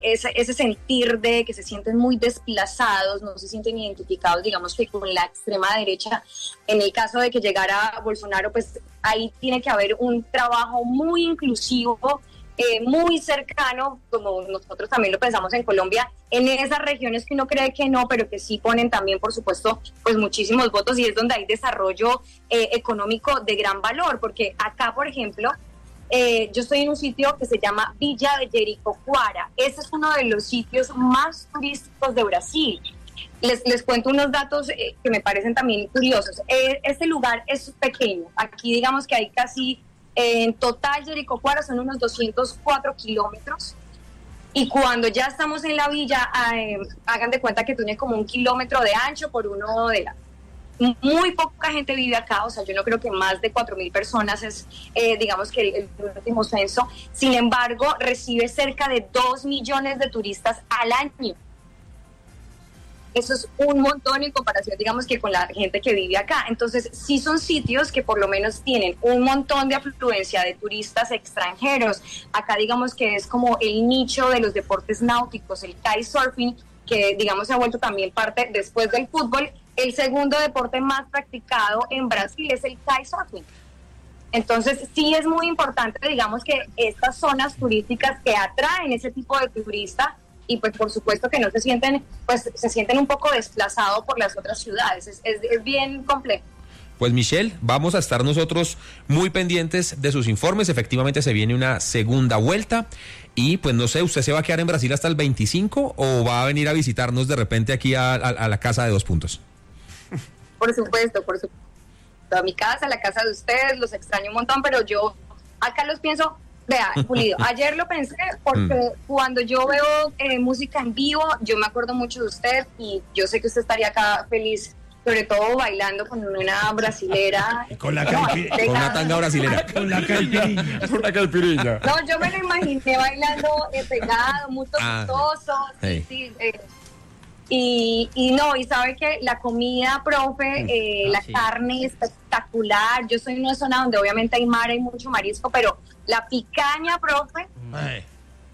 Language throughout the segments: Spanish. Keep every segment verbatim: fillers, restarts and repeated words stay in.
ese, ese sentir de que se sienten muy desplazados, no se sienten identificados, digamos que con la extrema derecha. En el caso de que llegara Bolsonaro, pues ahí tiene que haber un trabajo muy inclusivo, eh, muy cercano, como nosotros también lo pensamos en Colombia, en esas regiones que uno cree que no, pero que sí ponen también, por supuesto, pues muchísimos votos, y es donde hay desarrollo eh, económico de gran valor, porque acá, por ejemplo, eh, yo estoy en un sitio que se llama Villa de Jericoacoara. Ese es uno de los sitios más turísticos de Brasil. Les, les cuento unos datos eh, que me parecen también curiosos. Eh, este lugar es pequeño. Aquí digamos que hay casi, eh, en total Jericoacoara son unos doscientos cuatro kilómetros. Y cuando ya estamos en la villa, eh, hagan de cuenta que tiene como un kilómetro de ancho por uno de largo. Muy poca gente vive acá, o sea, yo no creo que más de cuatro mil personas es, eh, digamos que el, el último censo. Sin embargo, recibe cerca de dos millones de turistas al año. Eso es un montón en comparación, digamos, que con la gente que vive acá. Entonces, sí son sitios que por lo menos tienen un montón de afluencia de turistas extranjeros. Acá, digamos que es como el nicho de los deportes náuticos, el kitesurfing, que, digamos, se ha vuelto también parte, después del fútbol, el segundo deporte más practicado en Brasil es el kitesurfing. Entonces, sí es muy importante, digamos, que estas zonas turísticas que atraen ese tipo de turista, y pues por supuesto que no se sienten, pues se sienten un poco desplazados por las otras ciudades. Es, es, es bien complejo. Pues Michelle, vamos a estar nosotros muy pendientes de sus informes. Efectivamente se viene una segunda vuelta y pues no sé, ¿usted se va a quedar en Brasil hasta el veinticinco o va a venir a visitarnos de repente aquí a, a, a la casa de Dos Puntos? Por supuesto, por supuesto. A mi casa, a la casa de ustedes, los extraño un montón, pero yo acá los pienso. Vea, Pulido, ayer lo pensé porque mm. cuando yo veo eh, música en vivo, yo me acuerdo mucho de usted y yo sé que usted estaría acá feliz, sobre todo bailando con una brasilera. Con la no, caipi- con una tanga brasilera. Con la caipirinha. Con la caipirinha. No, yo me lo imaginé bailando eh, pegado, muy tostoso. Ah, sí, sí. Eh, y, y no, y sabe que la comida, profe, eh, ah, la sí. carne espectacular. Yo soy en una zona donde obviamente hay mar, hay mucho marisco, pero la picaña, profe, Ay.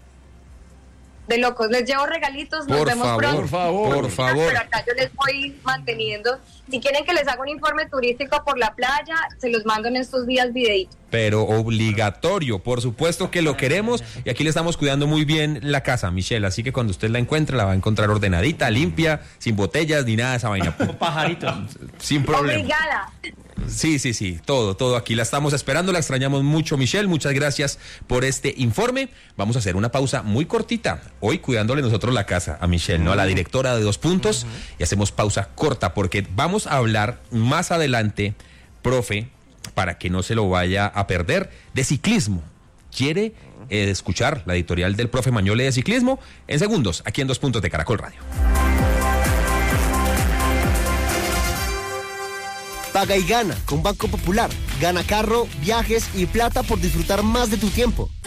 de locos. Les llevo regalitos, nos por vemos favor, pronto. Por favor, por favor. Pero acá yo les voy manteniendo. Si quieren que les haga un informe turístico por la playa, se los mando en estos días videitos. Pero obligatorio, por supuesto que lo queremos, y aquí le estamos cuidando muy bien la casa, Michelle, así que cuando usted la encuentre, la va a encontrar ordenadita, limpia, sin botellas, ni nada de esa vaina. Como pajarito. Sin problema. Obrigada. Sí, sí, sí, todo, todo aquí la estamos esperando, la extrañamos mucho, Michelle, muchas gracias por este informe. Vamos a hacer una pausa muy cortita, hoy cuidándole nosotros la casa a Michelle, ¿no? A la directora de Dos Puntos, uh-huh. y hacemos pausa corta porque vamos a hablar más adelante, profe, para que no se lo vaya a perder, de ciclismo. ¿Quiere eh, escuchar la editorial del profe Mañole de ciclismo? En segundos, aquí en Dos Puntos de Caracol Radio. Paga y gana con Banco Popular. Gana carro, viajes y plata por disfrutar más de tu tiempo.